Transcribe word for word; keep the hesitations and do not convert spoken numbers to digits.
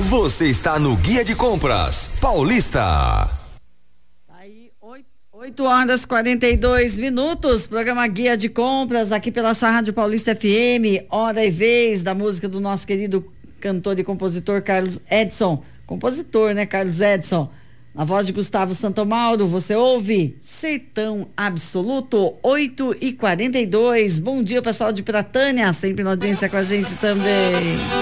Você está no Guia de Compras Paulista. Aí, oito horas e quarenta e dois minutos, programa Guia de Compras, aqui pela sua Rádio Paulista F M, hora e vez da música do nosso querido cantor e compositor Carlos Edson. Compositor, né, Carlos Edson? Na voz de Gustavo Santomauro, você ouve Sertão Absoluto, oito e quarenta e dois. Bom dia, pessoal de Pratânia, sempre na audiência com a gente também.